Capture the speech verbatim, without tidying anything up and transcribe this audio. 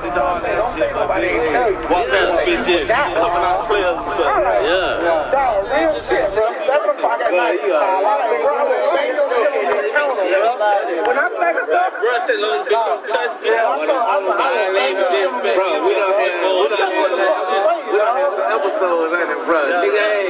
Don't say nobody ain't tell you. What best bitch is? Coming out clear and stuff. Yeah. Dog, real shit, bro. Seven o'clock at night. I like, bro, make your shit on this counter, bro. When I think of stuff, Bro, I said, little bitch don't touch me. yeah, I'm talking, I'm talking, I ain't leaving this bitch. Bro, we done had, we done had some episodes, ain't it, bro? Nigga